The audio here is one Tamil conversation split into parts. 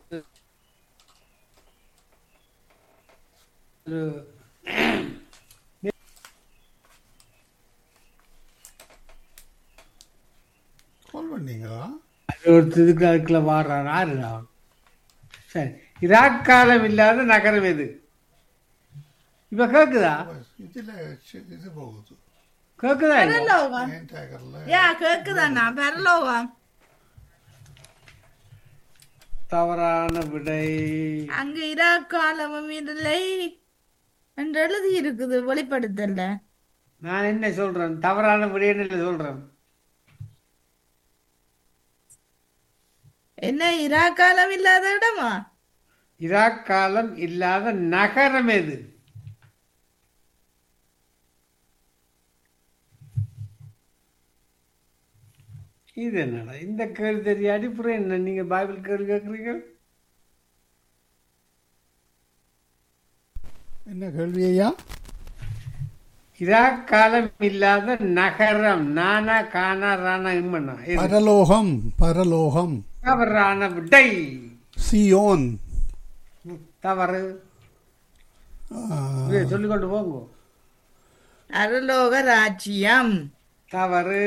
கால் பண்ணீங்களா? அதுக்குள்ள வாடுறான் ஆறுடா. சரி, இராக்காலம் இல்லாத நகரம் எது? இப்ப கேக்குதா? இதுல இது போகுது. கேக்குதா இல்ல? பரலோகம். ஏன் டேக்கர்ல யா கேக்குதாண்ணா பரலோகம். தவறான விடை. அங்க இராக்காலமும் இல்லை என்று எழுதி இருக்குது வெளிப்படுத்தல. நான் என்ன சொல்றேன்? தவறான விடைன்னு சொல்றேன். என்ன இராக்காலம் இல்லாத இடமா? இராக்காலம் இல்லாத நகரம் எது? இது என்னடா இந்த கேள்வி தெரியாடி அப்புறம் என்ன நீங்க பைபிள் கேள்வி கேட்குறீங்க? என்ன கேள்வி ஐயா? இராக்காலம் இல்லாத நகரம். நானா கானா ரானா இம்மண்ணா பரலோகம். பரலோகம். தவறான விடை. சியோன். தவறு. சொல்லிக்கொண்டு போங்க. பரலோக ராஜ்யம். தவறு.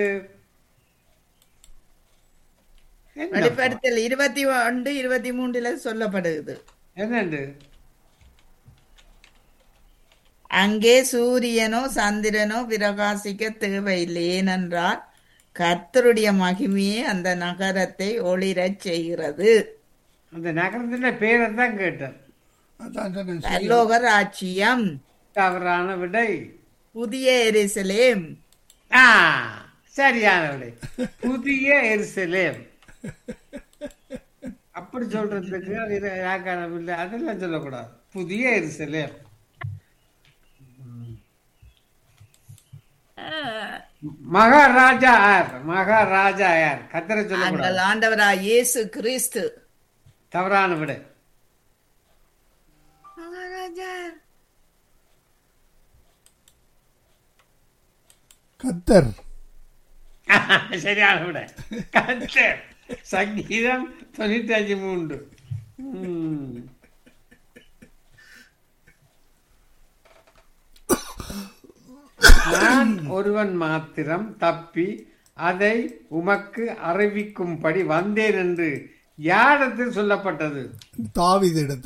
வெளிப்படுத்தல் 21, 23 சொல்லப்படுகிறது. என்னண்டு? அங்கே சூரியனோ சந்திரனோ பிரகாசிக்க தேவையில்லை, ஏனென்றால் கர்த்தருடைய மகிமையே அந்த நகரத்தை ஒளிரச் செய்கிறது. அந்த நகரத்தின் பேரை தான் கேட்டேன். அதான் சொன்னேன், சியோன். பரலோக ராஜ்யம். தவறான விடை. புதிய எருசலேம். சரியான விடை. புதிய எருசலேம். அப்படி சொல்றதுக்கு அது இராக்காலம் இல்லை, அதெல்லாம் சொல்லக்கூடாது. புதிய எருசலேம். மகாராஜா யார்? மகாராஜா யார்? கத்தரை சொல்லக்கூடாது. நாங்கள் ஆண்டவராய் இயேசு கிறிஸ்து. தவறான விடை. மகாராஜா கத்தர். சரியான விடை. கத்தர். சங்கீதம் 95:3. நான் ஒருவன் மாத்திரம் தப்பி அதை உமக்கு அறிவிக்கும்படி வந்தேன் என்று யாரிடத்தில் சொல்லப்பட்டது? தாவீது இடத்த.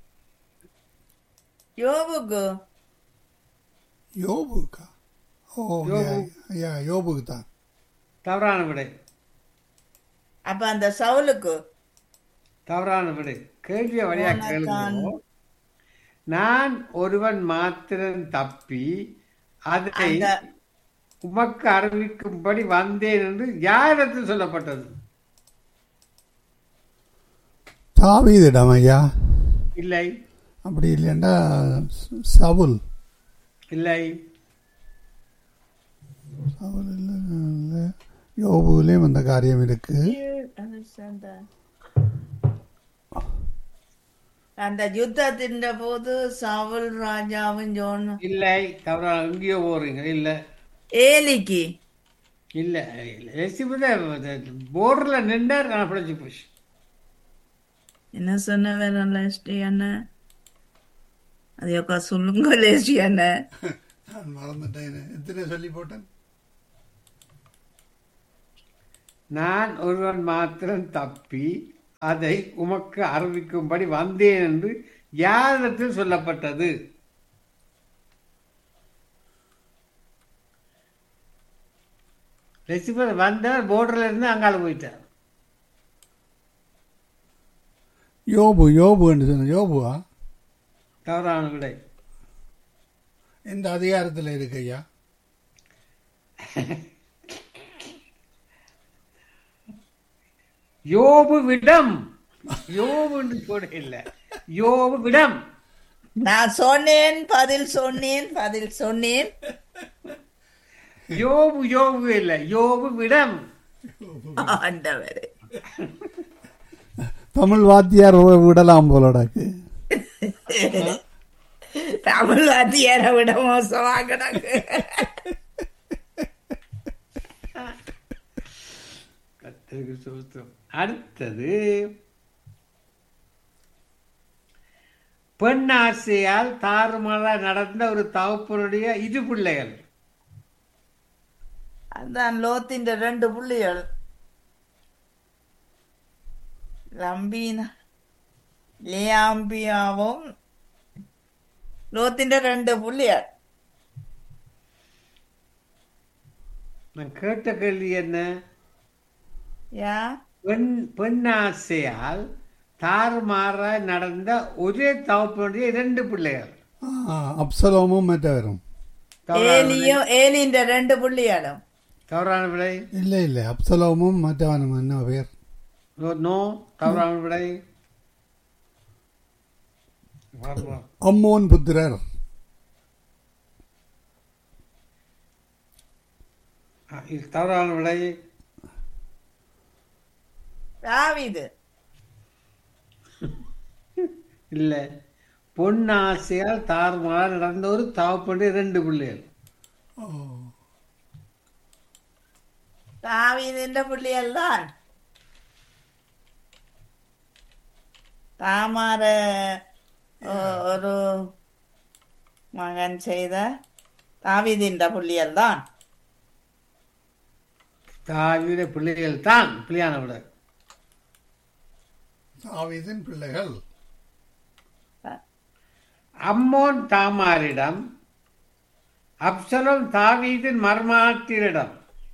யோபுக்கு. யோபுக்கா? ஓ ஐயா, யோபுக்கு தான். தவறான விடை. அப்ப அந்த சவுலுக்கு. தவறான விடை. கேள்விய வழியா கேளுங்க. நான் ஒருவன் மாத்திரம் தப்பி அதை உமக்கு அறிவிக்கும்படி வந்தேன் என்று யாரிடத்தில் சொல்லப்பட்டது? தாவீதிடம் ஐயா. இல்லை. அப்படி இல்லைண்டா சவுல். இல்லை. சவுல் இல்லை. யோபுலையும் அந்த காரியம் இருக்கு. அந்த யுத்தத்தின் போது சவுல் ராஜாவும் ஜோனும். இல்லை. தவறான எங்கேயோ போறீங்க. இல்ல. ஏலிக்கு. இல்ல. போர்ல நின்றார், நான் பிடிச்சு போச்சு. என்ன சொன்ன வேற லேஸ்டி அண்ணன்? அது யோக்கா சொல்லுங்க லேஸ்டி அண்ணன். நான் மறந்துட்டேன். எத்தனை சொல்லி போட்டேன்? நான் ஒருவன் மாத்திரம் தப்பி அதை உமக்கு அறிவிக்கும்படி வந்தேன் என்று யாரிடத்தில் சொல்லப்பட்டது? லட்சுமர் வந்தார், போர்டர்ல இருந்து அங்கால போயிட்டார். யோபு. யோபு என்று சொன்ன யோபுவா? தவறான விடை. எந்த அதிகாரத்தில் இருக்கு ஐயா? யோபு விடம். யோபு கூட இல்ல, யோபு விடம். நான் சொன்னேன், பதில் சொன்னேன், பதில் சொன்னேன். யோபு யோபு இல்ல, யோபு விடம். ஆண்டவரே, தமிழ் வாத்தியார் விடலாம் போலடாக்கு. தமிழ் வாத்தியாரை விட மோசமாக கர்த்தருக்கு ஸ்தோத்திரம். அடுத்தது பெண் ஆசையால் தாறுமாறா நடந்த ஒரு தகப்பனுடைய இரு பிள்ளைகள். அதான் லோத்தின் 2 புள்ளிகள். லம்பீனா லியாம்பியாவும் லோத்தின் 2 புள்ளிகள். நான் கேட்ட கேள்வி என்ன? யா பெண் ஆசையால் தாறுமாறா நடந்த ஒரே தகப்பனுடைய 2 பிள்ளைகள். அப்சலோமும் மற்றவரும். ஏலியின் 2 புள்ளிகளும். தவறான விடை. இல்லை அப்சலோமும் மற்றவனும் என்ன பேர்? நோ, தவறான விடை. அம்மோன் புத்திரர். இது தவறான விடை. தாவீது. இல்ல, பொன் ஆசையால் தாறுமாறா நடந்த ஒரு தகப்பனுடைய 2 பிள்ளைகள். தாவீதின் புள்ளிகள் தான். தாமார ஒரு மகன் செய்த தாவீதின் புள்ளிகள் தான். தாவீது பிள்ளைகள் தான் பிள்ளையான விடை. தாவீதின் பிள்ளைகள். அம்மோன் தாமாரிடம், அப்சலோம் தாவீதின் மர்மாத்திரிடம்.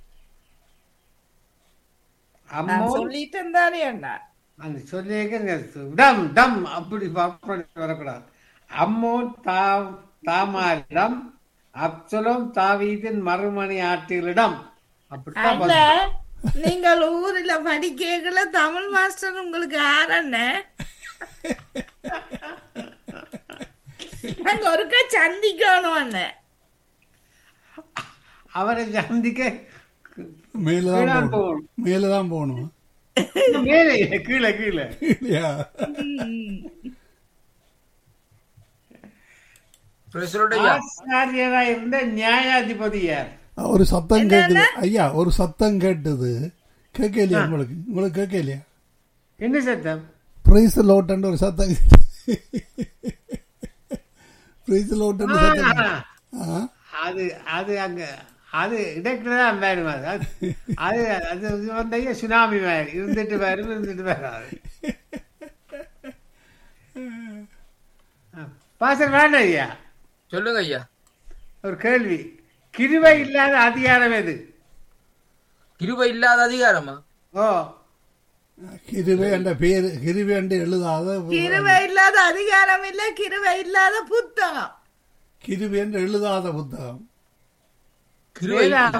அம்மோன் சொல்லிட்டு இருந்தாரே அண்ணா. அந்த சொல்லியே டம் டம் அப்படி வரக்கூடாது. அம்மோன் தாமாரிடம், அப்சலோம் தாவீதின் மறுமணி ஆற்றிகளிடம். அப்படித்தான் அல்ல, நீங்கள் ஊர்ல படிக்கல தமிழ் மாஸ்டர் உங்களுக்கு யாரண்ண? நாங்க ஒருக்கா சந்திக்கணும் அண்ணன். அவரை சந்திக்க மேலதான் போகணும். மேலே கீழே கீழே. ஆச்சாரியரா இருந்த நியாயாதிபதி யார்? ஒரு சத்தம் கேட்குது ஐயா, ஒரு சத்தம் கேட்டது. கேட்கலையா உங்களுக்கு கேட்கலையா? என்ன சத்தம்? பிரைஸ் லோட்டன் ஒரு சத்தம். பிரைஸ் லோட்டன் அது அது அங்க அது இடைக்குதான் வேணும். அது அது வந்த சுனாமி வேறு இருந்துட்டு வேறாது. பாசல் வேண்டாம் ஐயா. சொல்லுங்க ஐயா. ஒரு கேள்வி. கிருபை இல்லாத அதிகாரம் எது? கிருபை இல்லாத அதிகாரமா? ஓ, கிருபை என்ற பேரு, கிருபை என்று எழுதாத. கிருபை இல்லாத அதிகாரம் இல்ல, கிருபை இல்லாத புத்தகம். கிருபை என்று எழுதாத புத்தகம். கிருபை இல்லாத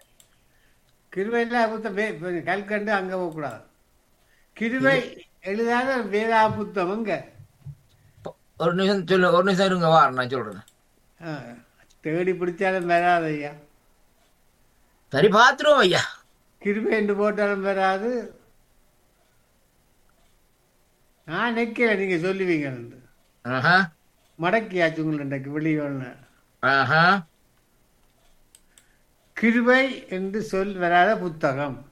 புத்தகம் கல்கண்டு அங்க போகக்கூடாது. கிருபை எழுதாத வேதா புத்தகங்க. ஒரு நிமிஷம் சொல்லு, ஒரு நிமிஷம் இருங்க, வா நான் சொல்றேன். தேடி பிடிச்சாலும் வராது ஐயா. சரி பாத்துருவோம் ஐயா. கிருபை என்று போட்டாலும் வராது. நான் நிற்கிறேன், நீங்க சொல்லுவீங்க. மடக்கியாச்சு உங்களுக்கு வெளியோன்னு. கிருபை என்று சொல் வராத புத்தகம்.